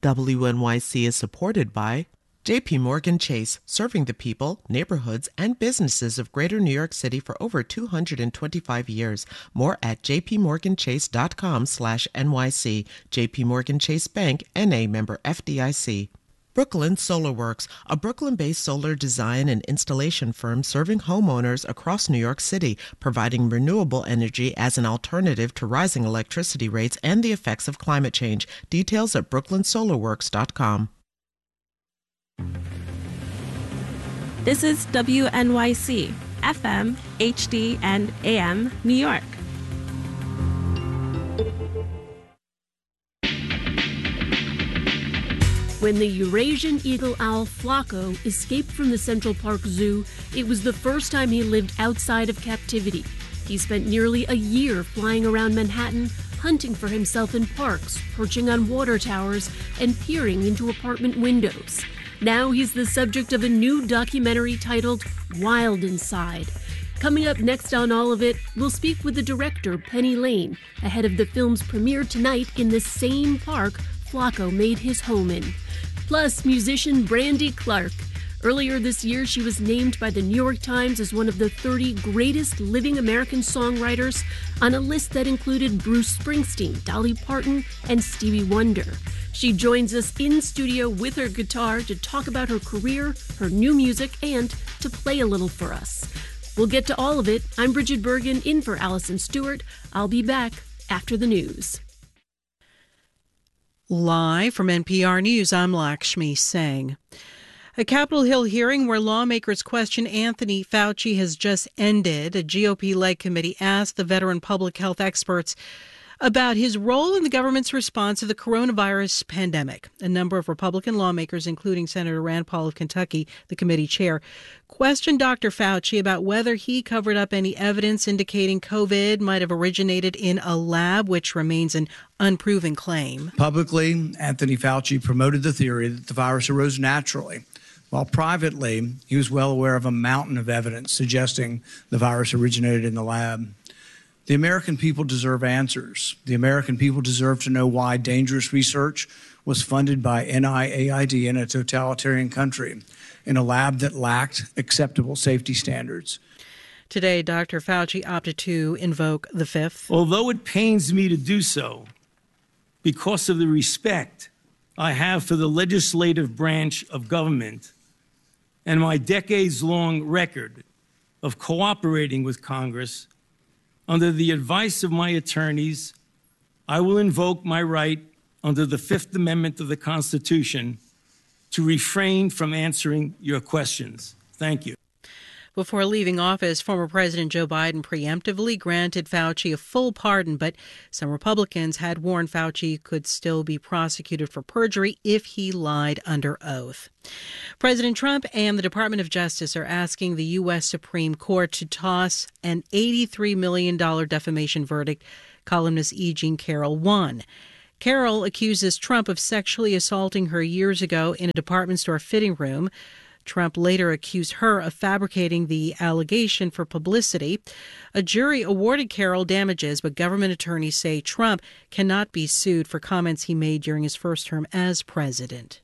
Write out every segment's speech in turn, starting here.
WNYC is supported by J.P. Morgan Chase, serving the people, neighborhoods, and businesses of Greater New York City for over 225 years. More at jpmorganchase.com/NYC. J.P. Morgan Chase Bank, N.A. member FDIC. Brooklyn Solar Works, a Brooklyn-based solar design and installation firm serving homeowners across New York City, providing renewable energy as an alternative to rising electricity rates and the effects of climate change. Details at brooklynsolarworks.com. This is WNYC, FM, HD, and AM, New York. When the Eurasian eagle owl Flaco escaped from the Central Park Zoo, it was the first time he lived outside of captivity. He spent nearly a year flying around Manhattan, hunting for himself in parks, perching on water towers, and peering into apartment windows. Now he's the subject of a new documentary titled Wild Inside. Coming up next on all of it, we'll speak with the director, Penny Lane, ahead of the film's premiere tonight in the same park Flaco made his home in. Plus, musician Brandy Clark. Earlier this year, she was named by the New York Times as one of the 30 greatest living American songwriters on a list that included Bruce Springsteen, Dolly Parton, and Stevie Wonder. She joins us in studio with her guitar to talk about her career, her new music, and to play a little for us. We'll get to all of it. I'm Bridget Bergen, in for Allison Stewart. I'll be back after the news. Live from NPR News, I'm Lakshmi Singh. A Capitol Hill hearing where lawmakers question Anthony Fauci has just ended. A GOP-led committee asked the veteran public health experts about his role in the government's response to the coronavirus pandemic. A number of Republican lawmakers, including Senator Rand Paul of Kentucky, the committee chair, questioned Dr. Fauci about whether he covered up any evidence indicating COVID might have originated in a lab, which remains an unproven claim. Publicly, Anthony Fauci promoted the theory that the virus arose naturally, while privately, he was well aware of a mountain of evidence suggesting the virus originated in the lab. The American people deserve answers. The American people deserve to know why dangerous research was funded by NIAID in a totalitarian country, in a lab that lacked acceptable safety standards. Today, Dr. Fauci opted to invoke the Fifth. Although it pains me to do so, because of the respect I have for the legislative branch of government and my decades-long record of cooperating with Congress, under the advice of my attorneys, I will invoke my right under the Fifth Amendment of the Constitution to refrain from answering your questions. Thank you. Before leaving office, former President Joe Biden preemptively granted Fauci a full pardon, but some Republicans had warned Fauci could still be prosecuted for perjury if he lied under oath. President Trump and the Department of Justice are asking the U.S. Supreme Court to toss an $83 million defamation verdict columnist E. Jean Carroll won. Carroll accuses Trump of sexually assaulting her years ago in a department store fitting room. Trump later accused her of fabricating the allegation for publicity. A jury awarded Carroll damages, but government attorneys say Trump cannot be sued for comments he made during his first term as president.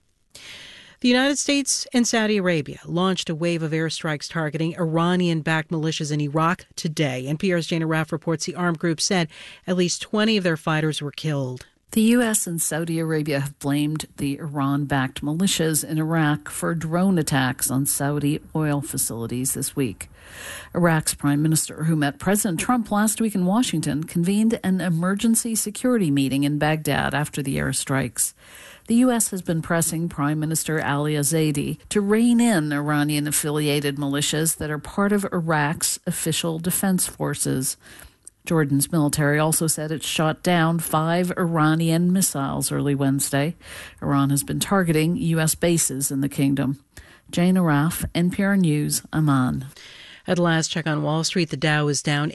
The United States and Saudi Arabia launched a wave of airstrikes targeting Iranian-backed militias in Iraq today. NPR's Jana Raff reports the armed group said at least 20 of their fighters were killed. The U.S. and Saudi Arabia have blamed the Iran-backed militias in Iraq for drone attacks on Saudi oil facilities this week. Iraq's prime minister, who met President Trump last week in Washington, convened an emergency security meeting in Baghdad after the airstrikes. The U.S. has been pressing Prime Minister Ali Zaidi to rein in Iranian-affiliated militias that are part of Iraq's official defense forces. Jordan's military also said it shot down 5 Iranian missiles early Wednesday. Iran has been targeting U.S. bases in the kingdom. Jana Raff, NPR News, Amman. At last check on Wall Street, the Dow is down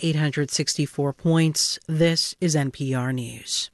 864 points. This is NPR News.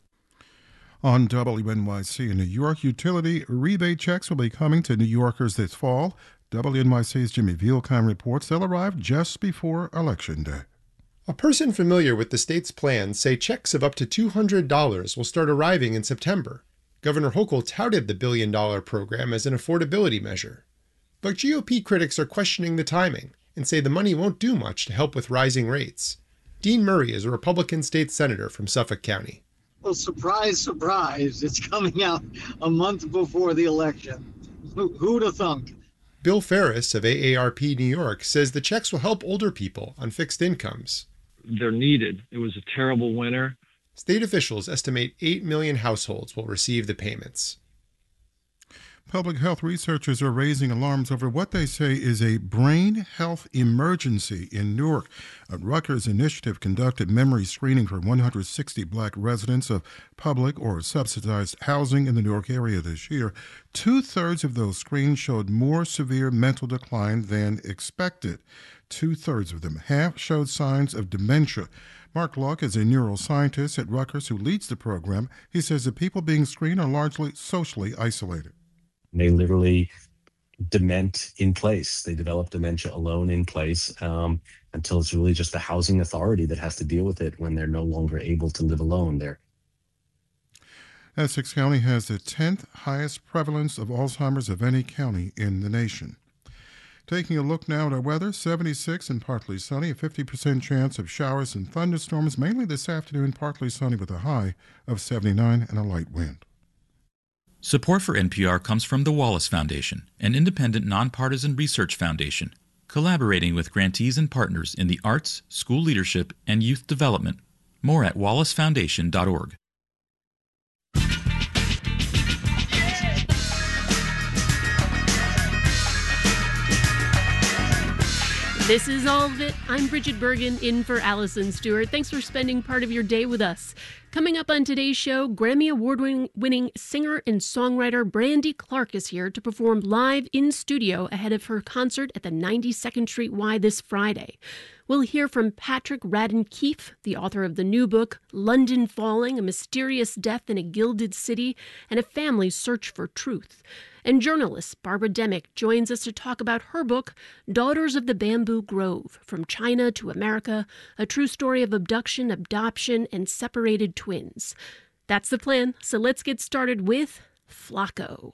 On WNYC in New York, utility rebate checks will be coming to New Yorkers this fall. WNYC's Jimmy Vielkheim reports they'll arrive just before Election Day. A person familiar with the state's plans say checks of up to $200 will start arriving in September. Governor Hochul touted the billion-dollar program as an affordability measure. But GOP critics are questioning the timing and say the money won't do much to help with rising rates. Dean Murray is a Republican state senator from Suffolk County. Well, surprise, surprise, it's coming out a month before the election. Who'd have thunk? Bill Ferris of AARP New York says the checks will help older people on fixed incomes. They're needed. It was a terrible winter. State officials estimate 8 million households will receive the payments. Public health researchers are raising alarms over what they say is a brain health emergency in Newark. A Rutgers initiative conducted memory screening for 160 black residents of public or subsidized housing in the Newark area this year. 2/3 of those screens showed more severe mental decline than expected. 2/3 of them. Half showed signs of dementia. Mark Locke is a neuroscientist at Rutgers who leads the program. He says the people being screened are largely socially isolated. They literally dement in place. They develop dementia alone in place until it's really just the housing authority that has to deal with it when they're no longer able to live alone there. Essex County has the 10th highest prevalence of Alzheimer's of any county in the nation. Taking a look now at our weather, 76 and partly sunny, a 50% chance of showers and thunderstorms, mainly this afternoon, partly sunny with a high of 79 and a light wind. Support for NPR comes from the Wallace Foundation, an independent nonpartisan research foundation, collaborating with grantees and partners in the arts, school leadership, and youth development. More at wallacefoundation.org. This is All of It. I'm Bridget Bergen, in for Allison Stewart. Thanks for spending part of your day with us. Coming up on today's show, Grammy Award-winning singer and songwriter Brandy Clark is here to perform live in studio ahead of her concert at the 92nd Street Y this Friday. We'll hear from Patrick Radden Keefe, the author of the new book, London Falling, A Mysterious Death in a Gilded City and a Family's Search for Truth. And journalist Barbara Demick joins us to talk about her book, Daughters of the Bamboo Grove, From China to America, a true story of abduction, adoption, and separated twins. That's the plan, so let's get started with Flaco.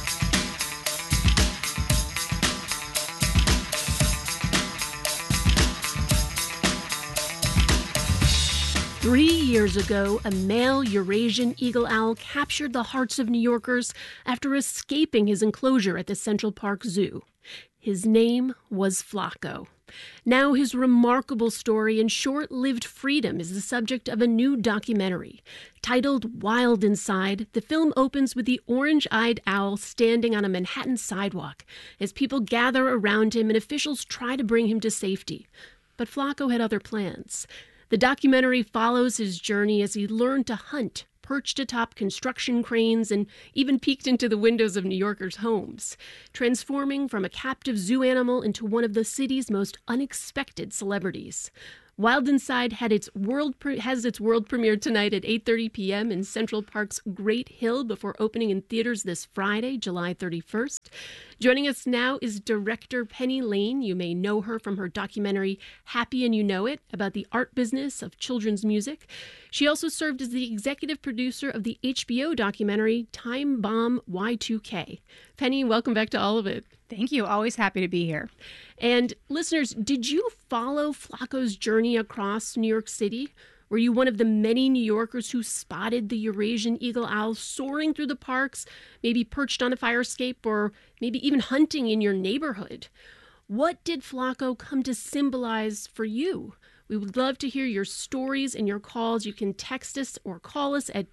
Three years ago, a male Eurasian eagle owl captured the hearts of New Yorkers after escaping his enclosure at the Central Park Zoo. His name was Flaco. Now his remarkable story and short-lived freedom is the subject of a new documentary. Titled Wild Inside, the film opens with the orange-eyed owl standing on a Manhattan sidewalk as people gather around him and officials try to bring him to safety. But Flaco had other plans. The documentary follows his journey as he learned to hunt, perched atop construction cranes, and even peeked into the windows of New Yorkers' homes, transforming from a captive zoo animal into one of the city's most unexpected celebrities. Wild Inside has its world premiere tonight at 8:30 p.m. in Central Park's Great Hill before opening in theaters this Friday, July 31st. Joining us now is director Penny Lane. You may know her from her documentary Happy and You Know It, about the art business of children's music. She also served as the executive producer of the HBO documentary Time Bomb Y2K. Penny, welcome back to All of It. Thank you. Always happy to be here. And listeners, did you follow Flaco's journey across New York City? Were you one of the many New Yorkers who spotted the Eurasian eagle owl soaring through the parks, maybe perched on a fire escape, or maybe even hunting in your neighborhood? What did Flaco come to symbolize for you? We would love to hear your stories and your calls. You can text us or call us at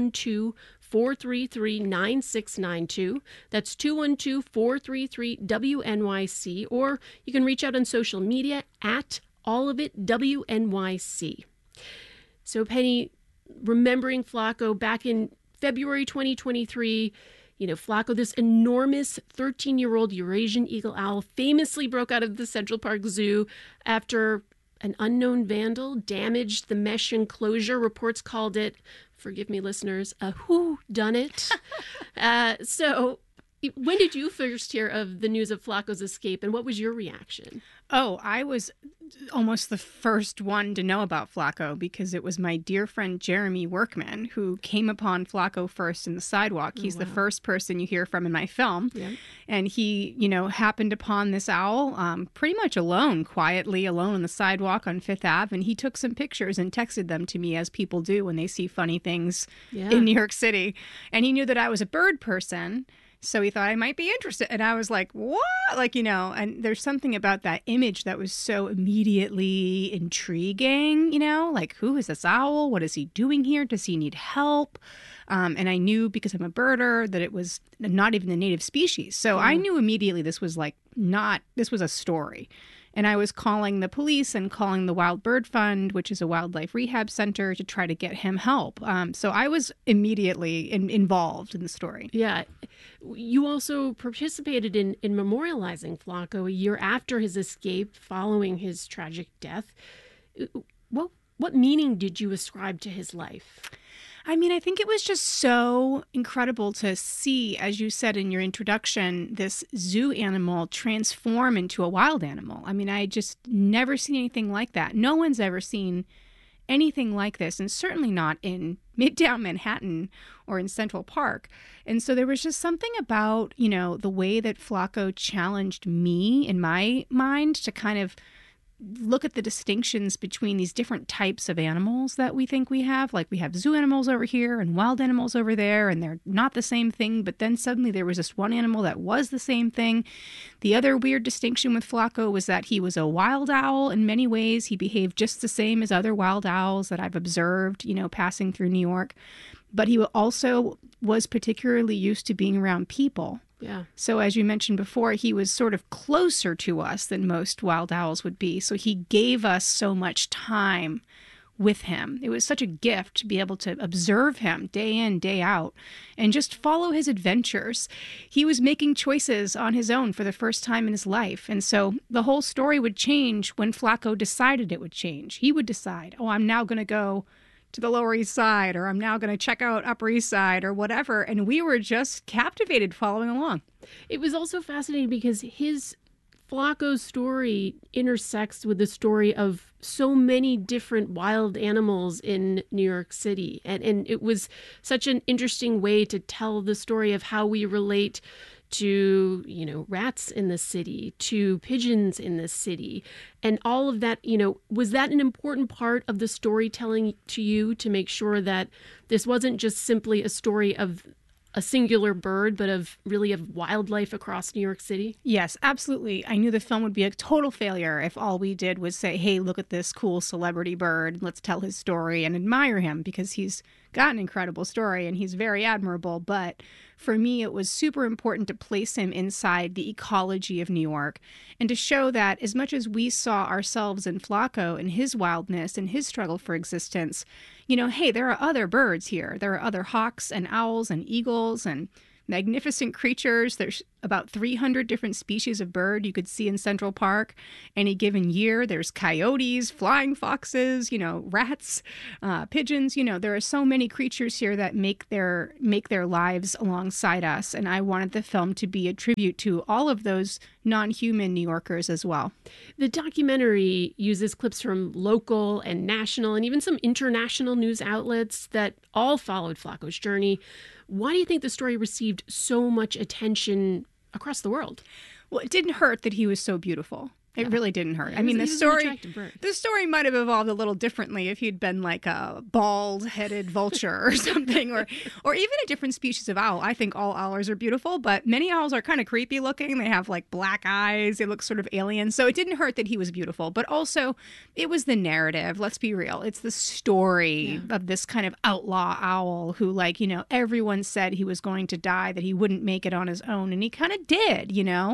212-433-9692. That's 212-433-WNYC. Or you can reach out on social media at allofitWNYC. So Penny, remembering Flaco back in February 2023, Flaco, this enormous 13-year-old Eurasian eagle owl, famously broke out of the Central Park Zoo after an unknown vandal damaged the mesh enclosure. Reports called it, forgive me listeners, a whodunit. So When did you first hear of the news of Flacco's escape, and what was your reaction? Oh, I was almost the first one to know about Flacco because it was my dear friend Jeremy Workman who came upon Flacco first in the sidewalk. He's the first person you hear from in my film. Yeah. And he, happened upon this owl pretty much alone, quietly alone on the sidewalk on Fifth Ave. And he took some pictures and texted them to me, as people do when they see funny things in New York City. And he knew that I was a bird person. So he thought I might be interested. And I was like, what? And there's something about that image that was so immediately intriguing, like, who is this owl? What is he doing here? Does he need help? And I knew, because I'm a birder, that it was not even the native species. So I knew immediately this was a story. And I was calling the police and calling the Wild Bird Fund, which is a wildlife rehab center, to try to get him help. So I was immediately involved in the story. Yeah. You also participated in memorializing Flacco a year after his escape following his tragic death. What meaning did you ascribe to his life? I mean, I think it was just so incredible to see, as you said in your introduction, this zoo animal transform into a wild animal. I mean, I just never seen anything like that. No one's ever seen anything like this, and certainly not in Midtown Manhattan or in Central Park. And so there was just something about, the way that Flacco challenged me in my mind to kind of look at the distinctions between these different types of animals that we think we have. Like, we have zoo animals over here and wild animals over there, and they're not the same thing. But then suddenly there was this one animal that was the same thing. The other weird distinction with Flacco was that he was a wild owl in many ways. He behaved just the same as other wild owls that I've observed, passing through New York. But he also was particularly used to being around people. Yeah. So as you mentioned before, he was sort of closer to us than most wild owls would be. So he gave us so much time with him. It was such a gift to be able to observe him day in, day out, and just follow his adventures. He was making choices on his own for the first time in his life. And so the whole story would change when Flacco decided it would change. He would decide, I'm now going to go to the Lower East Side, or I'm now going to check out Upper East Side, or whatever. And we were just captivated following along. It was also fascinating because Flacco's story intersects with the story of so many different wild animals in New York City. And it was such an interesting way to tell the story of how we relate to, rats in the city, to pigeons in the city, and all of that. Was that an important part of the storytelling to you, to make sure that this wasn't just simply a story of a singular bird, but of wildlife across New York City? Yes, absolutely. I knew the film would be a total failure if all we did was say, hey, look at this cool celebrity bird, let's tell his story and admire him, because he's got an incredible story and he's very admirable. But for me, it was super important to place him inside the ecology of New York and to show that as much as we saw ourselves in Flacco and his wildness and his struggle for existence, hey, there are other birds here. There are other hawks and owls and eagles and magnificent creatures. There's about 300 different species of bird you could see in Central Park any given year. There's coyotes, flying foxes, rats, pigeons. There are so many creatures here that make their lives alongside us. And I wanted the film to be a tribute to all of those non-human New Yorkers as well. The documentary uses clips from local and national and even some international news outlets that all followed Flacco's journey. Why do you think the story received so much attention across the world? Well, it didn't hurt that he was so beautiful. It really didn't hurt. I mean, the story might have evolved a little differently if he'd been like a bald-headed vulture or something, or even a different species of owl. I think all owls are beautiful, but many owls are kind of creepy looking. They have like black eyes. They look sort of alien. So it didn't hurt that he was beautiful, but also it was the narrative. Let's be real. It's the story of this kind of outlaw owl who, everyone said he was going to die, that he wouldn't make it on his own, and he kind of did,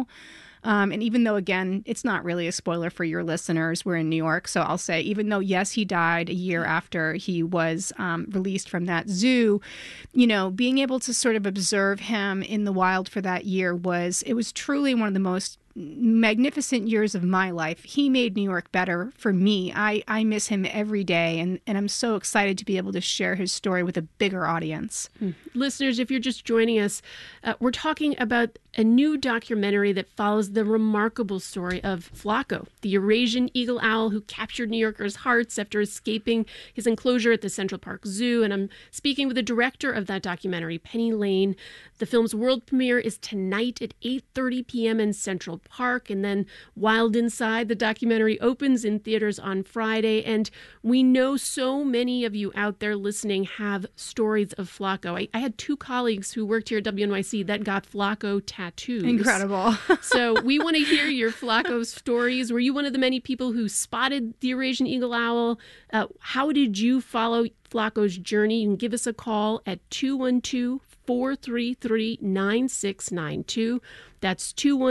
And even though, again, it's not really a spoiler for your listeners, we're in New York, so I'll say, even though, yes, he died a year after he was released from that zoo, being able to sort of observe him in the wild for that year was truly one of the most magnificent years of my life. He made New York better for me. I miss him every day, and I'm so excited to be able to share his story with a bigger audience. Listeners, if you're just joining us, we're talking about a new documentary that follows the remarkable story of Flaco, the Eurasian eagle owl who captured New Yorkers' hearts after escaping his enclosure at the Central Park Zoo. And I'm speaking with the director of that documentary, Penny Lane. The film's world premiere is tonight at 8:30 p.m. in Central Park. And then Wild Inside, the documentary, opens in theaters on Friday. And we know so many of you out there listening have stories of Flaco. I had 2 colleagues who worked here at WNYC that got Flaco tattoos. Incredible. So we want to hear your Flaco stories. Were you one of the many people who spotted the Eurasian eagle owl? How did you follow Flaco's journey? You can give us a call at 212-433-9692. That's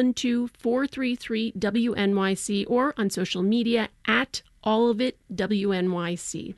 212-433-WNYC, or on social media at all of it WNYC.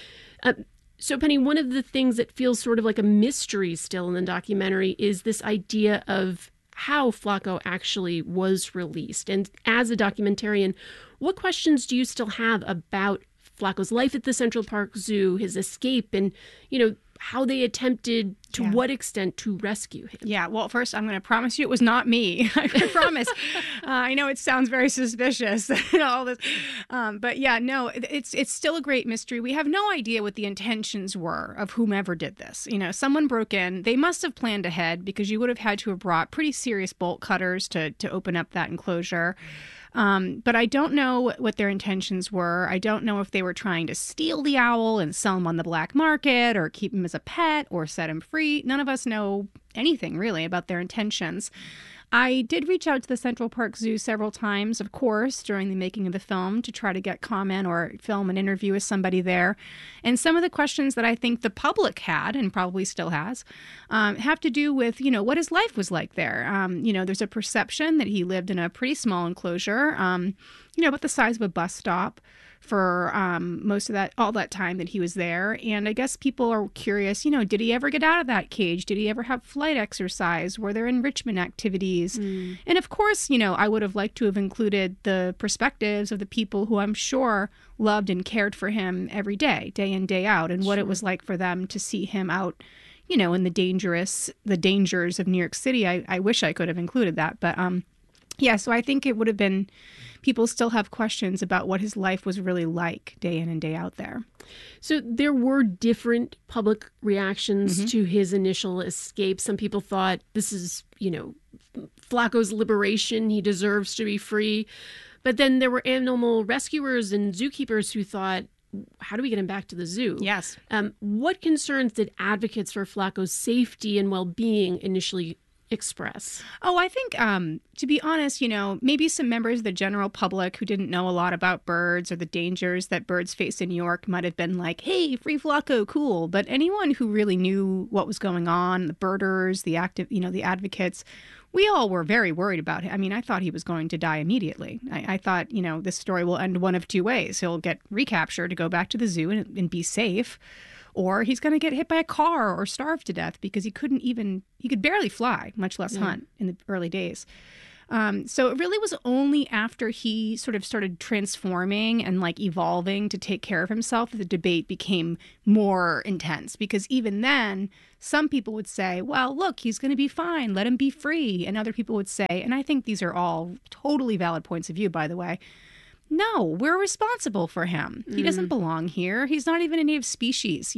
So, Penny, one of the things that feels sort of like a mystery still in the documentary is this idea of how Flaco actually was released. And as a documentarian, what questions do you still have about Flaco's life at the Central Park Zoo, his escape, and, how they attempted to what extent to rescue him? Yeah, well, first, I'm going to promise you it was not me. I promise. I know it sounds very suspicious, all this. But yeah, no, it's still a great mystery. We have no idea what the intentions were of whomever did this. Someone broke in. They must have planned ahead, because you would have had to have brought pretty serious bolt cutters to open up that enclosure. But I don't know what their intentions were. I don't know if they were trying to steal the owl and sell him on the black market, or keep him as a pet, or set him free. None of us know anything really about their intentions. I did reach out to the Central Park Zoo several times, of course, during the making of the film to try to get comment or film an interview with somebody there. And some of the questions that I think the public had, and probably still has, have to do with, what his life was like there. There's a perception that he lived in a pretty small enclosure, about the size of a bus stop, for most of all that time that he was there. And I guess people are curious, did he ever get out of that cage? Did he ever have flight exercise? Were there enrichment activities? And of course, I would have liked to have included the perspectives of the people who I'm sure loved and cared for him every day in, day out, and what it was like for them to see him out, in the dangers of New York City. I wish I could have included that. But yeah, so I think it would have been, people still have questions about what his life was really like day in and day out there. So there were different public reactions to his initial escape. Some people thought this is, Flaco's liberation. He deserves to be free. But then there were animal rescuers and zookeepers who thought, how do we get him back to the zoo? Yes. What concerns did advocates for Flaco's safety and well-being initially express? Oh, I think, to be honest, maybe some members of the general public who didn't know a lot about birds or the dangers that birds face in New York might have been like, hey, free Flaco, cool. But anyone who really knew what was going on, the birders, the the advocates, we all were very worried about him. I mean, I thought he was going to die immediately. I thought, this story will end one of two ways. He'll get recaptured to go back to the zoo and be safe, or he's going to get hit by a car or starve to death, because he could barely fly, much less hunt in the early days. So it really was only after he sort of started transforming and evolving to take care of himself that the debate became more intense, because even then some people would say, well, look, he's going to be fine, let him be free. And other people would say, and I think these are all totally valid points of view, by the way, no, we're responsible for him. He doesn't belong here. He's not even a native species,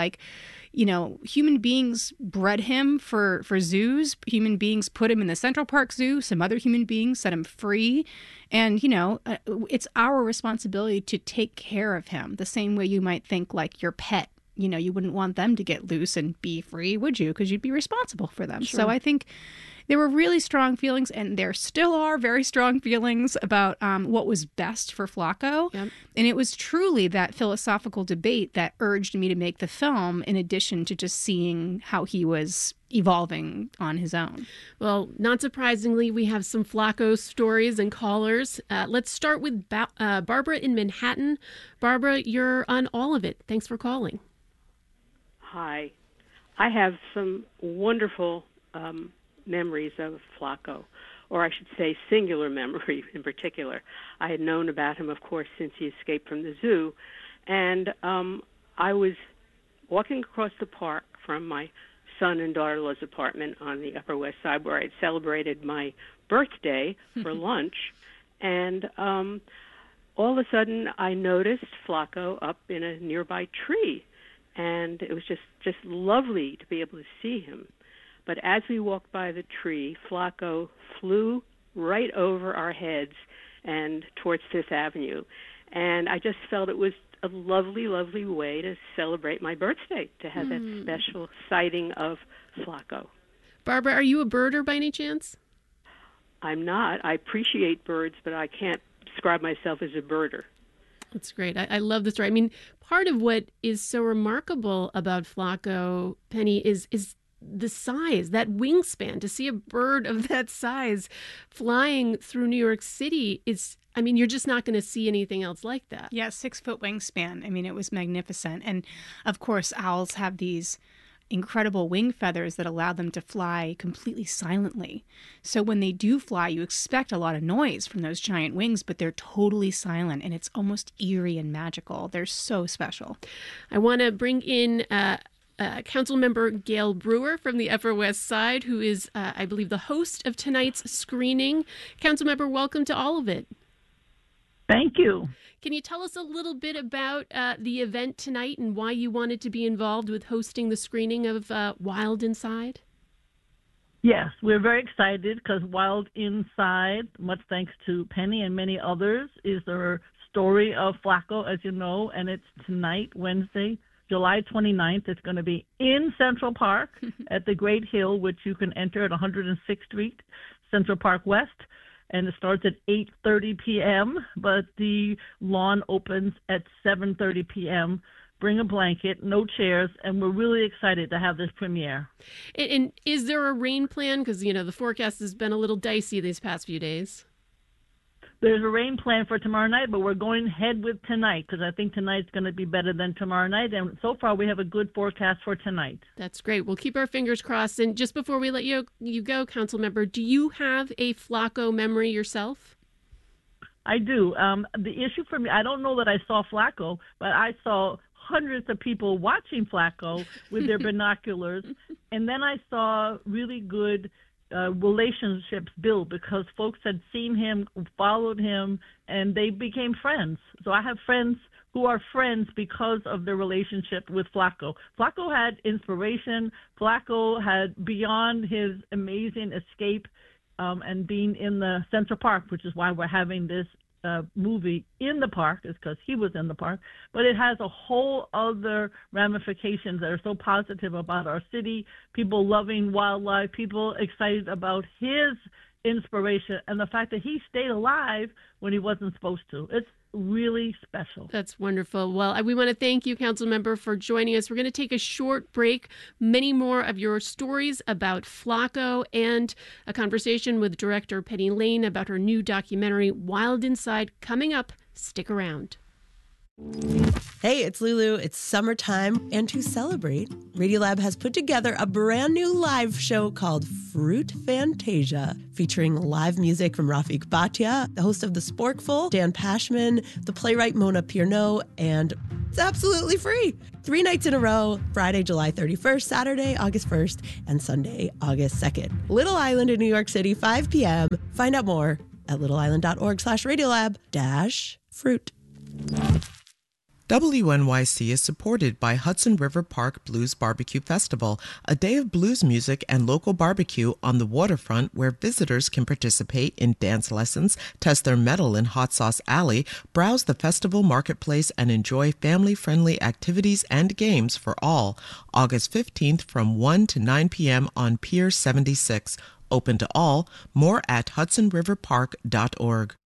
human beings bred him for zoos. Human beings put him in the Central Park Zoo. Some other human beings set him free. And, it's our responsibility to take care of him the same way you might think like your pet. You wouldn't want them to get loose and be free, would you? Because you'd be responsible for them. Sure. So I think there were really strong feelings, and there still are very strong feelings about what was best for Flaco. Yep. And it was truly that philosophical debate that urged me to make the film, in addition to just seeing how he was evolving on his own. Well, not surprisingly, we have some Flaco stories and callers. Let's start with Barbara in Manhattan. Barbara, you're on All of It. Thanks for calling. Hi. I have some wonderful memories of Flaco, or I should say singular memory in particular. I had known about him, of course, since he escaped from the zoo. And I was walking across the park from my son and daughter-in-law's apartment on the Upper West Side, where I'd celebrated my birthday for lunch. And all of a sudden, I noticed Flacco up in a nearby tree. And it was just lovely to be able to see him. But as we walked by the tree, Flacco flew right over our heads and towards Fifth Avenue. And I just felt it was a lovely, lovely way to celebrate my birthday, to have that special sighting of Flacco. Barbara, are you a birder by any chance? I'm not. I appreciate birds, but I can't describe myself as a birder. That's great. I love the story. I mean, part of what is so remarkable about Flacco, Penny, is the size, that wingspan. To see a bird of that size flying through New York City is, I mean, you're just not going to see anything else like that. Yeah, 6-foot wingspan. I mean, it was magnificent. And of course, owls have these incredible wing feathers that allow them to fly completely silently. So when they do fly, you expect a lot of noise from those giant wings, but they're totally silent, and it's almost eerie and magical. They're so special. I want to bring in Councilmember Gail Brewer from the Upper West Side, who is, I believe, the host of tonight's screening. Councilmember, welcome to all of it. Thank you. Can you tell us a little bit about the event tonight and why you wanted to be involved with hosting the screening of Wild Inside? Yes, we're very excited because Wild Inside, much thanks to Penny and many others, is the story of Flacco, as you know, and it's tonight, Wednesday, July 29th. It's going to be in Central Park at the Great Hill, which you can enter at 106th Street, Central Park West. And it starts at 8:30 p.m., but the lawn opens at 7:30 p.m. Bring a blanket, no chairs, and we're really excited to have this premiere. And is there a rain plan? Because, you know, the forecast has been a little dicey these past few days. There's a rain plan for tomorrow night, but we're going ahead with tonight because I think tonight's going to be better than tomorrow night. And so far, we have a good forecast for tonight. That's great. We'll keep our fingers crossed. And just before we let you go, Councilmember, do you have a Flacco memory yourself? I do. The issue for me, I don't know that I saw Flacco, but I saw hundreds of people watching Flacco with their binoculars. And then I saw really good relationships build because folks had seen him, followed him, and they became friends. So I have friends who are friends because of their relationship with Flacco. Flacco had inspiration. Flacco had, beyond his amazing escape and being in the Central Park, which is why we're having this movie in the park, is because he was in the park, but it has a whole other ramifications that are so positive about our city, people loving wildlife, people excited about his inspiration, and the fact that he stayed alive when he wasn't supposed to. It's really special. That's wonderful. Well, we want to thank you, Councilmember, for joining us. We're going to take a short break. Many more of your stories about Flacco and a conversation with director Penny Lane about her new documentary, Wild Inside, coming up. Stick around. Hey, it's Lulu. It's summertime, and to celebrate, Radiolab has put together a brand new live show called Fruit Fantasia, featuring live music from Rafik Bhatia, the host of The Sporkful, Dan Pashman, the playwright Mona Pierno, and it's absolutely free. 3 nights in a row, Friday, July 31st, Saturday, August 1st, and Sunday, August 2nd. Little Island in New York City, 5 p.m. Find out more at littleisland.org/Radiolab-fruit. WNYC is supported by Hudson River Park Blues Barbecue Festival, a day of blues music and local barbecue on the waterfront where visitors can participate in dance lessons, test their mettle in Hot Sauce Alley, browse the festival marketplace, and enjoy family-friendly activities and games for all. August 15th from 1 to 9 p.m. on Pier 76. Open to all. More at hudsonriverpark.org.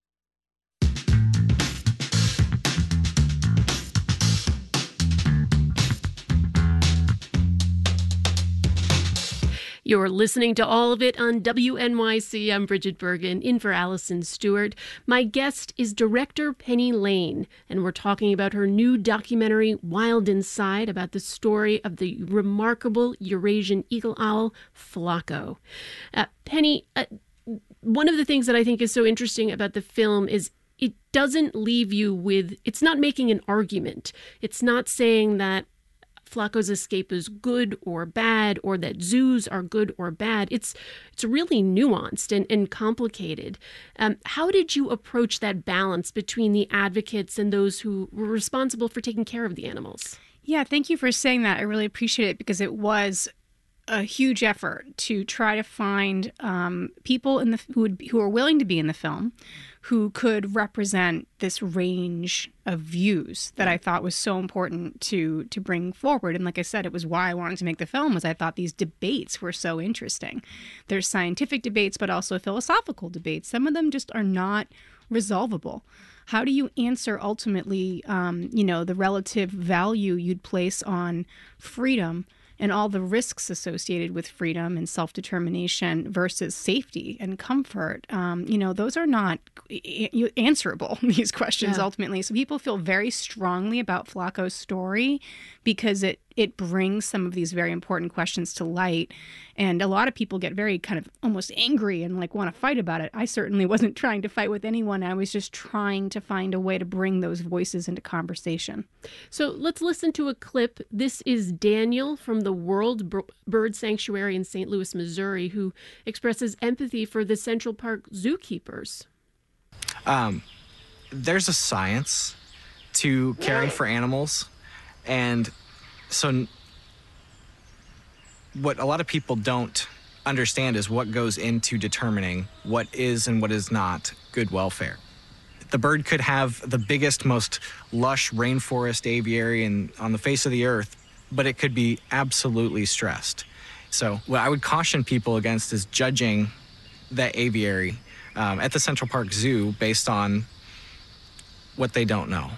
You're listening to all of it on WNYC. I'm Bridget Bergen, in for Allison Stewart. My guest is director Penny Lane, and we're talking about her new documentary, Wild Inside, about the story of the remarkable Eurasian eagle owl, Flacco. Penny, one of the things that I think is so interesting about the film is it doesn't leave you with, it's not making an argument. It's not saying that Flacco's escape is good or bad, or that zoos are good or bad. It's really nuanced and complicated. How did you approach that balance between the advocates and those who were responsible for taking care of the animals? Yeah, thank you for saying that. I really appreciate it, because it was a huge effort to try to find people who are willing to be in the film, who could represent this range of views that I thought was so important to bring forward. And like I said, it was why I wanted to make the film, was I thought these debates were so interesting. There's scientific debates, but also philosophical debates. Some of them just are not resolvable. How do you answer ultimately, the relative value you'd place on freedom and all the risks associated with freedom and self-determination versus safety and comfort? Those are not answerable, these questions, ultimately. So people feel very strongly about Flacco's story because it brings some of these very important questions to light. And a lot of people get very kind of almost angry and want to fight about it. I certainly wasn't trying to fight with anyone. I was just trying to find a way to bring those voices into conversation. So let's listen to a clip. This is Daniel from the World Bird Sanctuary in St. Louis, Missouri, who expresses empathy for the Central Park zookeepers. There's a science to caring for animals. And so what a lot of people don't understand is what goes into determining what is and what is not good welfare. The bird could have the biggest, most lush rainforest aviary on the face of the earth, but it could be absolutely stressed. So what I would caution people against is judging that aviary at the Central Park Zoo based on what they don't know.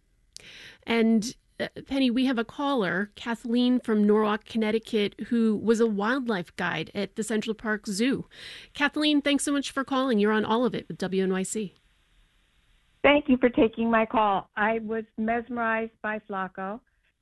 And Penny, we have a caller, Kathleen from Norwalk, Connecticut, who was a wildlife guide at the Central Park Zoo. Kathleen, thanks so much for calling. You're on All of It with WNYC. Thank you for taking my call. I was mesmerized by Flacco.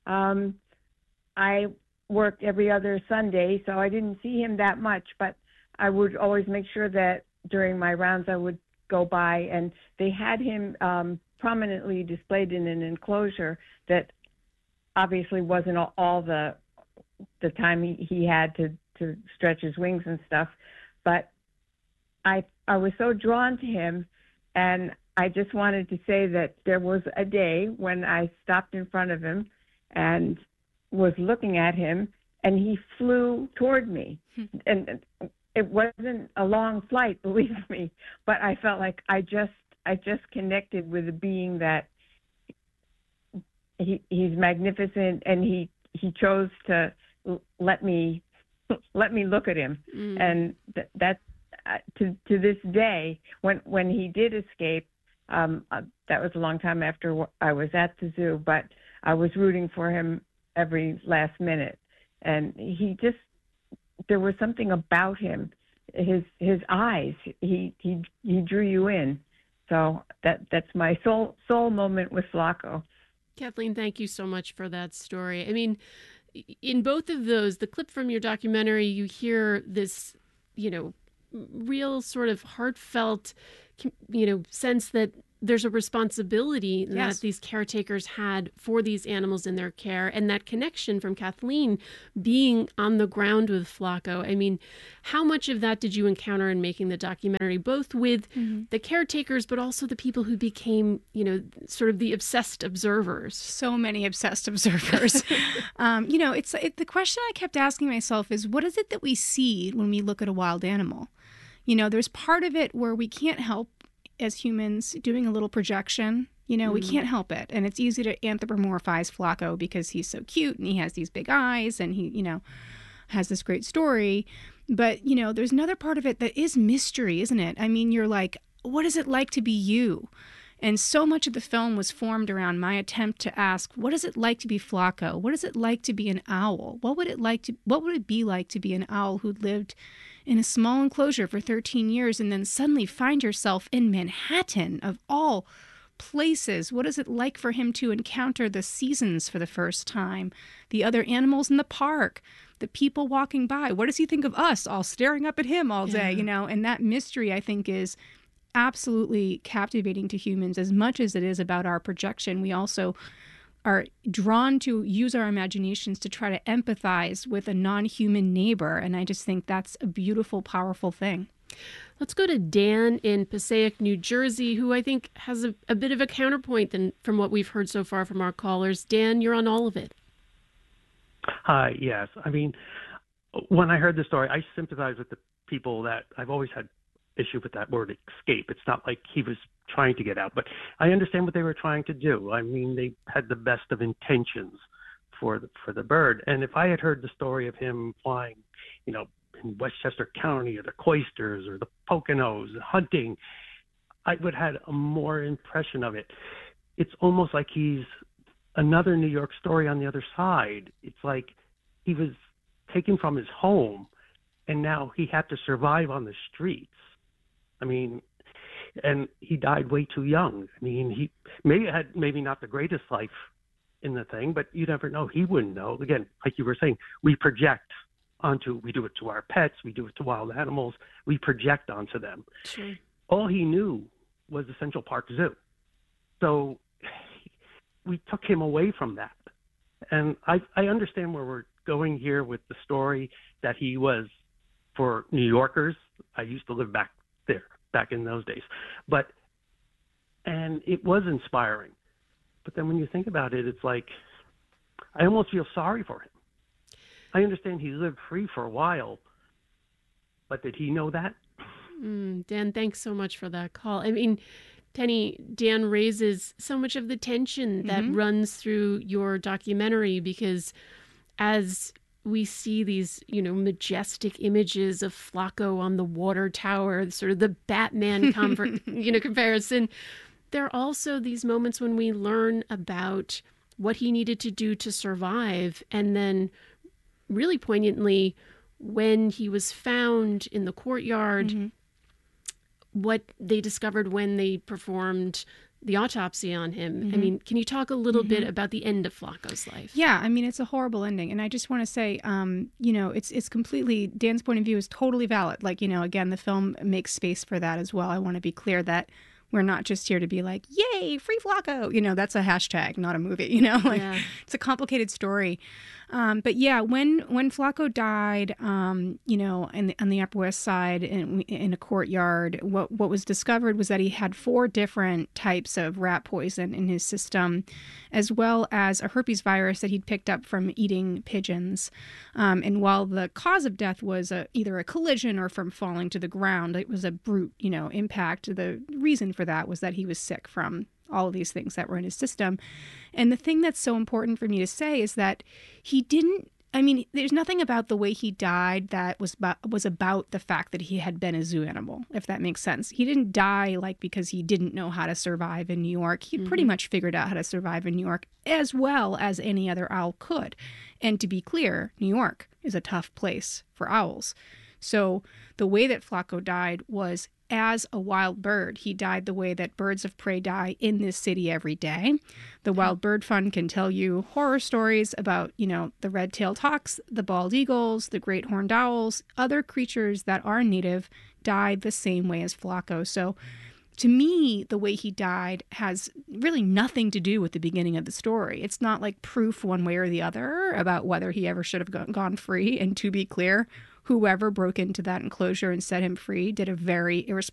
I worked every other Sunday, so I didn't see him that much, but I would always make sure that during my rounds I would go by, and they had him prominently displayed in an enclosure that obviously wasn't all the time he had to stretch his wings and stuff, but I was so drawn to him, and I just wanted to say that there was a day when I stopped in front of him and was looking at him, and he flew toward me. And it wasn't a long flight, believe me, but I felt like I just connected with a being that he's magnificent, and he chose to let me look at him. And that to this day, when he did escape, that was a long time after I was at the zoo, but I was rooting for him every last minute. And there was something about him, his eyes, he drew you in. So that's my soul moment with Flacco. Kathleen, thank you so much for that story. I mean, in both of those, the clip from your documentary, you hear this, real sort of heartfelt, sense that there's a responsibility that these caretakers had for these animals in their care, and that connection from Kathleen being on the ground with Flacco. I mean, how much of that did you encounter in making the documentary, both with the caretakers, but also the people who became, sort of the obsessed observers? So many obsessed observers. The question I kept asking myself is, what is it that we see when we look at a wild animal? There's part of it where we can't help as humans doing a little projection. We can't help it. And it's easy to anthropomorphize Flacco because he's so cute and he has these big eyes and he, has this great story. But, there's another part of it that is mystery, isn't it? I mean, you're like, what is it like to be you? And so much of the film was formed around my attempt to ask, what is it like to be Flacco? What is it like to be an owl? What would it be like to be an owl who lived in a small enclosure for 13 years and then suddenly find yourself in Manhattan, of all places? What is it like for him to encounter the seasons for the first time, the other animals in the park, the people walking by. What does he think of us all staring up at him all day, Yeah. you know? And that mystery, I think, is absolutely captivating to humans. As much as it is about our projection, we also are drawn to use our imaginations to try to empathize with a non-human neighbor. And I just think that's a beautiful, powerful thing. Let's go to Dan in Passaic, New Jersey, who I think has a bit of a counterpoint from what we've heard so far from our callers. Dan, you're on all of it. Hi, yes. I mean, when I heard the story, I sympathize with the people that I've always had issue with that word escape. It's not like he was trying to get out, but I understand what they were trying to do. I mean, they had the best of intentions for the bird. And if I had heard the story of him flying, you know, in Westchester County or the Cloisters or the Poconos, hunting, I would have had a more impression of it. It's almost like he's another New York story on the other side. It's like he was taken from his home and now he had to survive on the streets. I mean, and he died way too young. I mean, he had maybe not the greatest life in the thing, but you never know. He wouldn't know. Again, like you were saying, we project we do it to our pets, we do it to wild animals, we project onto them. Sure. All he knew was the Central Park Zoo. So we took him away from that. And I understand where we're going here with the story, that he was, for New Yorkers, I used to live back there, back in those days. And it was inspiring. But then when you think about it, it's like, I almost feel sorry for him. I understand he lived free for a while, but did he know that? Dan, thanks so much for that call. I mean, Penny, Dan raises so much of the tension that runs through your documentary, because as we see these, you know, majestic images of Flacco on the water tower, sort of the Batman comparison, there are also these moments when we learn about what he needed to do to survive, and then really poignantly, when he was found in the courtyard, what they discovered when they performed the autopsy on him. I mean, can you talk a little bit about the end of Flacco's life? Yeah, I mean, it's a horrible ending. And I just want to say, you know, it's completely, Dan's point of view is totally valid. Like, you know, again, the film makes space for that as well. I want to be clear that we're not just here to be like, yay, free Flacco. You know, that's a hashtag, not a movie, you know, like it's a complicated story. But yeah, when Flacco died, you know, on the Upper West Side in a courtyard, what was discovered was that he had 4 different types of rat poison in his system, as well as a herpes virus that he'd picked up from eating pigeons. And while the cause of death was either a collision or from falling to the ground, it was a brute, you know, impact. The reason for that was that he was sick from all of these things that were in his system. And the thing that's so important for me to say is that he didn't, I mean, there's nothing about the way he died that was about the fact that he had been a zoo animal, if that makes sense. He didn't die like because he didn't know how to survive in New York. He pretty much figured out how to survive in New York as well as any other owl could. And to be clear, New York is a tough place for owls. So the way that Flacco died was as a wild bird. He died the way that birds of prey die in this city every day. The Wild Bird Fund can tell you horror stories about, you know, the red-tailed hawks, the bald eagles, the great horned owls, other creatures that are native died the same way as Flacco. So to me, the way he died has really nothing to do with the beginning of the story. It's not like proof one way or the other about whether he ever should have gone free. And to be clear, whoever broke into that enclosure and set him free did a very irresponsible